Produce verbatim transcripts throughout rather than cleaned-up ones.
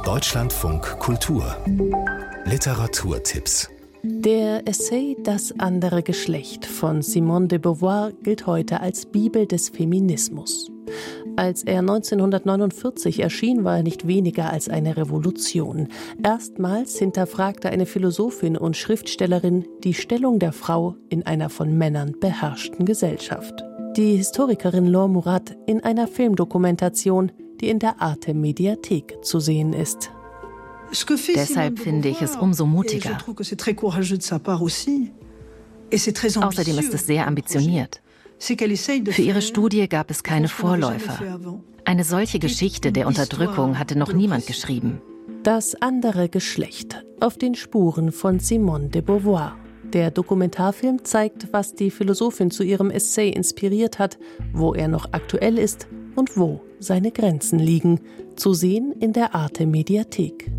Deutschlandfunk Kultur Literaturtipps. Der Essay »Das andere Geschlecht« von Simone de Beauvoir gilt heute als Bibel des Feminismus. Als er neunzehnhundertneunundvierzig erschien, war er nicht weniger als eine Revolution. Erstmals hinterfragte eine Philosophin und Schriftstellerin die Stellung der Frau in einer von Männern beherrschten Gesellschaft. Die Historikerin Laure Murat in einer Filmdokumentation, die in der Arte-Mediathek zu sehen ist. Deshalb finde ich es umso mutiger. Außerdem ist es sehr ambitioniert. Für ihre Studie gab es keine Vorläufer. Eine solche Geschichte der Unterdrückung hatte noch niemand geschrieben. Das andere Geschlecht, auf den Spuren von Simone de Beauvoir. Der Dokumentarfilm zeigt, was die Philosophin zu ihrem Essay inspiriert hat, wo er noch aktuell ist und wo seine Grenzen liegen. Zu sehen in der Arte-Mediathek.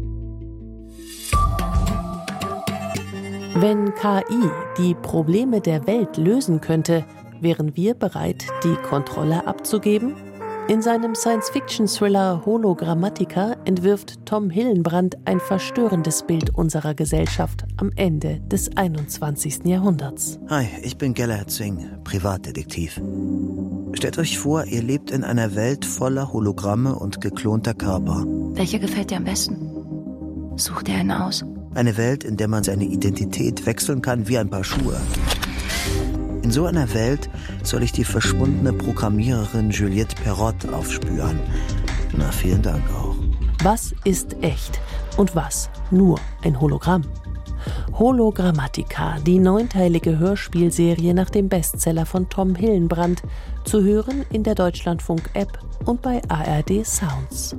Wenn K I die Probleme der Welt lösen könnte, wären wir bereit, die Kontrolle abzugeben? In seinem Science-Fiction-Thriller Hologrammatica entwirft Tom Hillenbrand ein verstörendes Bild unserer Gesellschaft am Ende des einundzwanzigsten Jahrhunderts. Hi, ich bin Gellert Singh, Privatdetektiv. Stellt euch vor, ihr lebt in einer Welt voller Hologramme und geklonter Körper. Welcher gefällt dir am besten? Such dir einen aus. Eine Welt, in der man seine Identität wechseln kann wie ein Paar Schuhe. In so einer Welt soll ich die verschwundene Programmiererin Juliette Perrott aufspüren. Na, vielen Dank auch. Was ist echt und was nur ein Hologramm? Hologrammatica, die neunteilige Hörspielserie nach dem Bestseller von Tom Hillenbrand, zu hören in der Deutschlandfunk-App und bei A R D Sounds.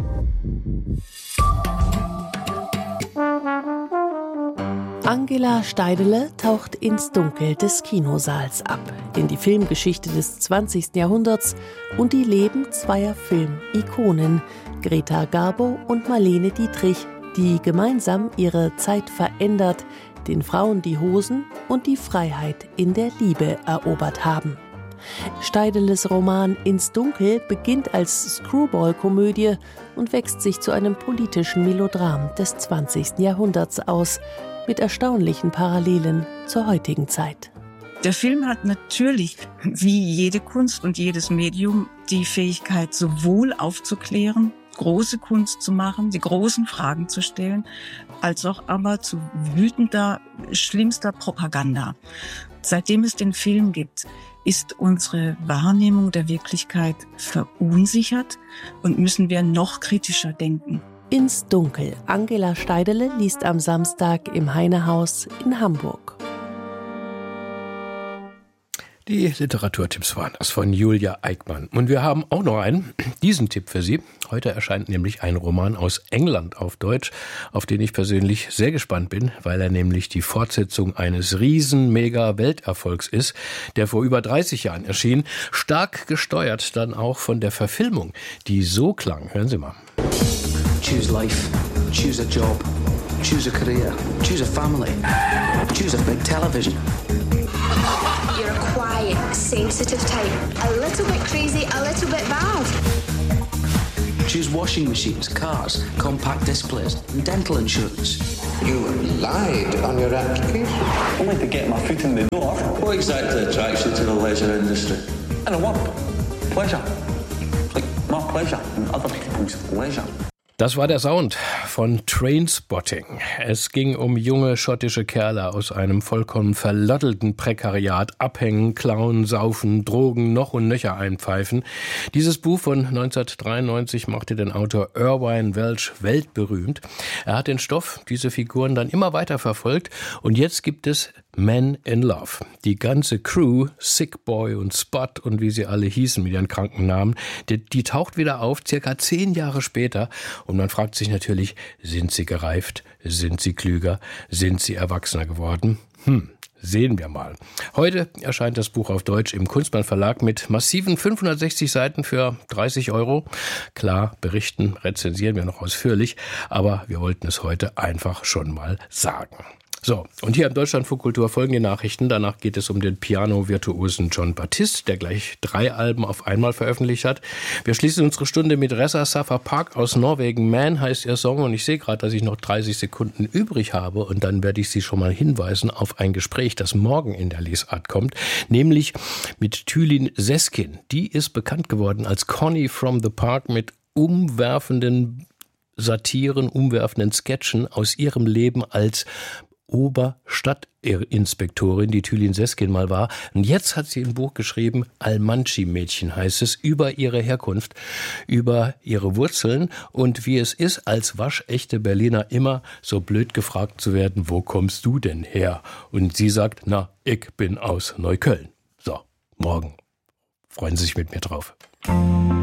Angela Steidele taucht ins Dunkel des Kinosaals ab, in die Filmgeschichte des zwanzigsten Jahrhunderts und die Leben zweier Filmikonen, Greta Garbo und Marlene Dietrich, die gemeinsam ihre Zeit verändert, den Frauen die Hosen und die Freiheit in der Liebe erobert haben. Steideles Roman »Ins Dunkel« beginnt als Screwball-Komödie und wächst sich zu einem politischen Melodram des zwanzigsten Jahrhunderts aus, mit erstaunlichen Parallelen zur heutigen Zeit. Der Film hat natürlich, wie jede Kunst und jedes Medium, die Fähigkeit, sowohl aufzuklären, große Kunst zu machen, die großen Fragen zu stellen, als auch aber zu wütender, schlimmster Propaganda. Seitdem es den Film gibt, ist unsere Wahrnehmung der Wirklichkeit verunsichert und müssen wir noch kritischer denken. »Ins Dunkel«. Angela Steidele liest am Samstag im Heinehaus in Hamburg. Die Literaturtipps waren das von Julia Eickmann. Und wir haben auch noch einen, diesen Tipp für Sie. Heute erscheint nämlich ein Roman aus England auf Deutsch, auf den ich persönlich sehr gespannt bin, weil er nämlich die Fortsetzung eines riesen Mega-Welterfolgs ist, der vor über dreißig Jahren erschien, stark gesteuert dann auch von der Verfilmung, die so klang. Hören Sie mal. Choose life, choose a job, choose a career, choose a family, choose a big television. You're a quiet, sensitive type. A little bit crazy, a little bit bad. Choose washing machines, cars, compact displays, and dental insurance. You lied on your application. Only to get my foot in the door. What exactly attracts you to the leisure industry? I don't want pleasure. Like my pleasure and other people's leisure. Das war der Sound von Trainspotting. Es ging um junge schottische Kerle aus einem vollkommen verlottelten Prekariat, abhängen, klauen, saufen, Drogen, noch und nöcher einpfeifen. Dieses Buch von neunzehnhundertdreiundneunzig machte den Autor Irvine Welsh weltberühmt. Er hat den Stoff, diese Figuren dann immer weiter verfolgt und jetzt gibt es Men in Love. Die ganze Crew, Sick Boy und Spot und wie sie alle hießen mit ihren kranken Namen, die, die taucht wieder auf, circa zehn Jahre später. Und man fragt sich natürlich, sind sie gereift? Sind sie klüger? Sind sie erwachsener geworden? Hm, sehen wir mal. Heute erscheint das Buch auf Deutsch im Kunstmann Verlag mit massiven fünfhundertsechzig Seiten für dreißig Euro. Klar, berichten, rezensieren wir noch ausführlich, aber wir wollten es heute einfach schon mal sagen. So, und hier im Deutschlandfunk Kultur folgen die Nachrichten. Danach geht es um den Piano-Virtuosen Jon Batiste, der gleich drei Alben auf einmal veröffentlicht hat. Wir schließen unsere Stunde mit Ressa Safa Park aus Norwegen. Man heißt ihr Song und ich sehe gerade, dass ich noch dreißig Sekunden übrig habe und dann werde ich Sie schon mal hinweisen auf ein Gespräch, das morgen in der Lesart kommt, nämlich mit Tülin Seskin. Die ist bekannt geworden als Connie from the Park mit umwerfenden Satiren, umwerfenden Sketchen aus ihrem Leben als Oberstadtinspektorin, die Tülin Seskin mal war. Und jetzt hat sie ein Buch geschrieben, Almanchi-Mädchen heißt es, über ihre Herkunft, über ihre Wurzeln und wie es ist, als waschechte Berliner immer so blöd gefragt zu werden, wo kommst du denn her? Und sie sagt, na, ich bin aus Neukölln. So, morgen. Freuen Sie sich mit mir drauf.